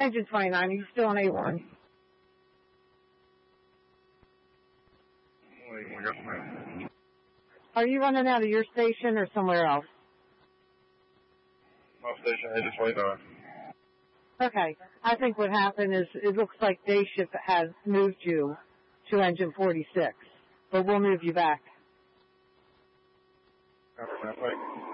Engine 29, are you still on A1? Are you running out of your station or somewhere else? My station, Engine 29. Okay. I think what happened is it looks like day shift has moved you to engine 46, but we'll move you back. Okay.